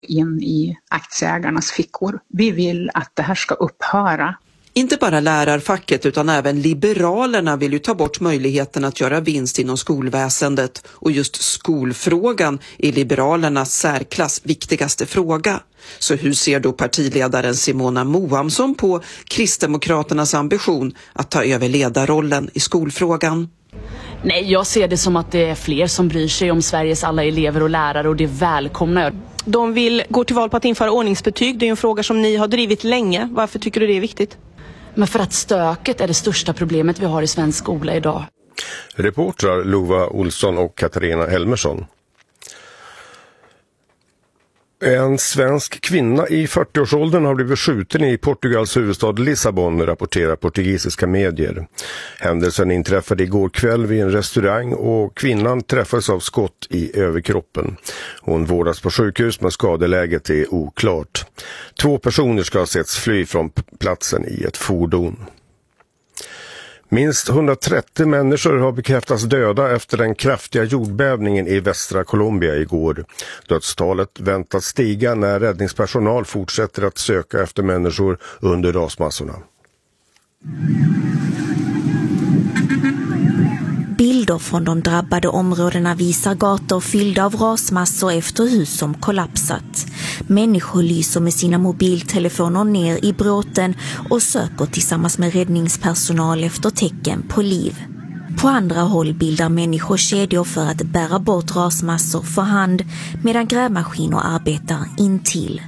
in i aktieägarnas fickor. Vi vill att det här ska upphöra. Inte bara lärarfacket utan även Liberalerna vill ju ta bort möjligheten att göra vinst inom skolväsendet, och just skolfrågan är Liberalernas särklass viktigaste fråga. Så hur ser då partiledaren Simona Moamsson på Kristdemokraternas ambition att ta över ledarrollen i skolfrågan? Nej, jag ser det som att det är fler som bryr sig om Sveriges alla elever och lärare, och det välkomnar jag. De vill gå till val på att införa ordningsbetyg. Det är en fråga som ni har drivit länge. Varför tycker du det är viktigt? Men för att stöket är det största problemet vi har i svensk skola idag. Reportrar Lova Olsson och Katarina Helmersson. En svensk kvinna i 40-årsåldern har blivit skjuten i Portugals huvudstad Lissabon, rapporterar portugisiska medier. Händelsen inträffade igår kväll vid en restaurang och kvinnan träffades av skott i överkroppen. Hon vårdas på sjukhus men skadeläget är oklart. 2 personer ska ha setts fly från platsen i ett fordon. Minst 130 människor har bekräftats döda efter den kraftiga jordbävningen i västra Colombia igår. Dödstalet väntas stiga när räddningspersonal fortsätter att söka efter människor under rasmassorna. Bilder från de drabbade områdena visar gator fyllda av rasmassor efter hus som kollapsat. Människor lyser med sina mobiltelefoner ner i bråten och söker tillsammans med räddningspersonal efter tecken på liv. På andra håll bildar människor kedjor för att bära bort rasmassor för hand medan grävmaskiner arbetar intill.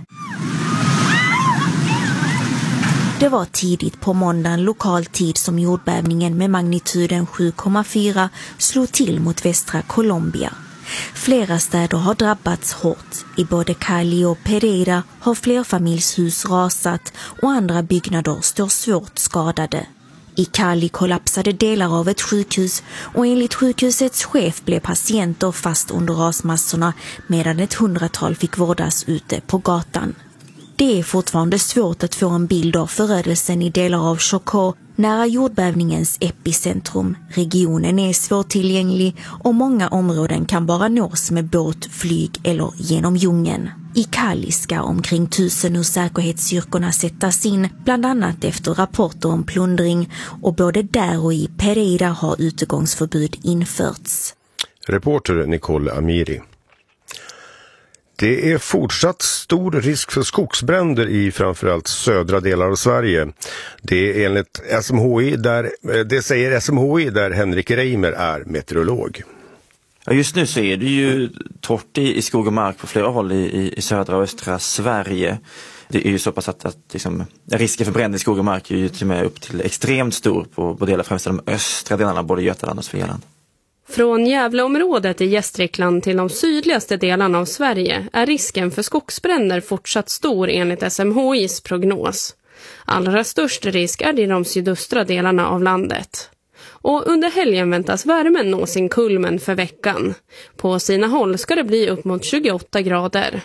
Det var tidigt på måndagen lokal tid som jordbävningen med magnituden 7,4 slog till mot västra Colombia. Flera städer har drabbats hårt. I både Cali och Pereira har flerfamiljshus rasat och andra byggnader står svårt skadade. I Cali kollapsade delar av ett sjukhus och enligt sjukhusets chef blev patienter fast under rasmassorna medan ett 100-tal fick vårdas ute på gatan. Det är fortfarande svårt att få en bild av förödelsen i delar av Chocó, nära jordbävningens epicentrum. Regionen är svårtillgänglig och många områden kan bara nås med båt, flyg eller genom djungeln. I Cali ska omkring 1000 ur säkerhetsstyrkorna sättas in, bland annat efter rapporter om plundring, och både där och i Pereira har utegångsförbud införts. Reporter Nicole Amiri. Det är fortsatt stor risk för skogsbränder i framförallt södra delar av Sverige. Det är enligt SMHI det säger SMHI där Henrik Reimer är meteorolog. Ja, just nu så är det ju torrt i skog och mark på flera håll i södra och östra Sverige. Det är ju så pass att liksom, risken för bränder i skog och mark är ju till och med upp till extremt stor på delar, främst de östra delarna, både Götaland och Svealand. Från Gävleområdet i Gästrikland till de sydligaste delarna av Sverige är risken för skogsbränder fortsatt stor enligt SMHIs prognos. Allra störst risk är det i de sydöstra delarna av landet. Och under helgen väntas värmen nå sin kulmen för veckan. På sina håll ska det bli upp mot 28 grader.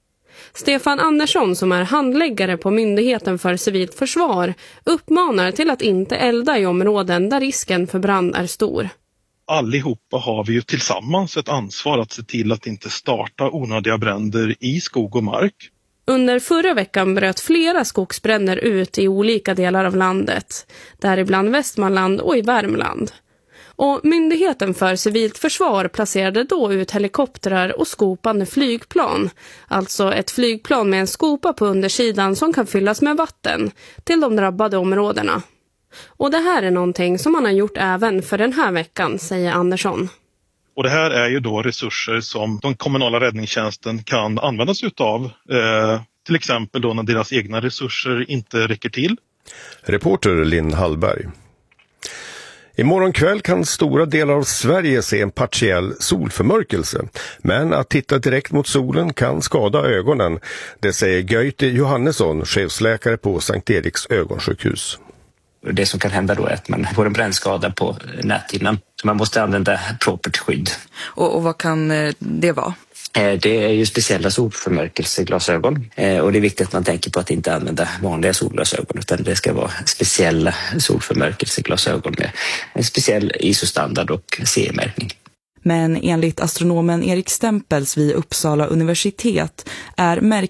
Stefan Andersson, som är handläggare på Myndigheten för civilt försvar, uppmanar till att inte elda i områden där risken för brand är stor. Allihopa har vi ju tillsammans ett ansvar att se till att inte starta onödiga bränder i skog och mark. Under förra veckan bröt flera skogsbränder ut i olika delar av landet, däribland Västmanland och i Värmland. Och Myndigheten för civilt försvar placerade då ut helikoptrar och skopande flygplan, alltså ett flygplan med en skopa på undersidan som kan fyllas med vatten, till de drabbade områdena. Och det här är någonting som man har gjort även för den här veckan, säger Andersson. Och det här är ju då resurser som den kommunala räddningstjänsten kan användas utav, till exempel då när deras egna resurser inte räcker till. Reporter Linn Hallberg. Imorgon kväll kan stora delar av Sverige se en partiell solförmörkelse. Men att titta direkt mot solen kan skada ögonen. Det säger Göte Johannesson, chefsläkare på Sankt Eriks ögonsjukhus. Det som kan hända då är att man får en brännskada på näthinnan. Så man måste använda propert skydd. Och vad kan det vara? Det är ju speciella solförmörkelseglasögon. Och det är viktigt att man tänker på att inte använda vanliga solglasögon, utan det ska vara speciella solförmörkelseglasögon med en speciell ISO-standard och CE-märkning. Men enligt astronomen Erik Stempels vid Uppsala universitet är